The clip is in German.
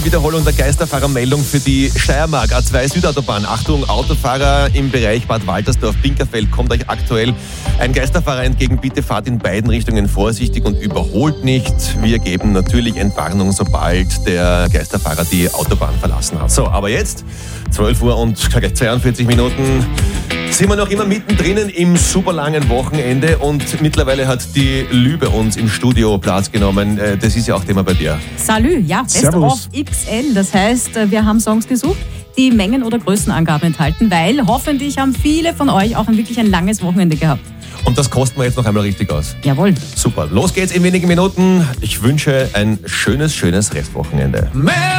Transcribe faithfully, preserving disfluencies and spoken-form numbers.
Wiederholung der Geisterfahrermeldung für die Steiermark A zwei Südautobahn. Achtung, Autofahrer im Bereich Bad Waltersdorf-Binkerfeld, kommt euch aktuell ein Geisterfahrer entgegen. Bitte fahrt in beiden Richtungen vorsichtig und überholt nicht. Wir geben natürlich Entwarnung, sobald der Geisterfahrer die Autobahn verlassen hat. So, aber jetzt, zwölf Uhr und zweiundvierzig Minuten, sind wir noch immer mittendrin im super langen Wochenende und mittlerweile hat die Lü bei uns im Studio Platz genommen. Das ist ja auch Thema bei dir. Salü, ja, Best Servus. of X L. Das heißt, wir haben Songs gesucht, die Mengen- oder Größenangaben enthalten, weil hoffentlich haben viele von euch auch ein wirklich ein langes Wochenende gehabt. Und das kosten wir jetzt noch einmal richtig aus. Jawohl. Super, los geht's in wenigen Minuten. Ich wünsche ein schönes, schönes Restwochenende.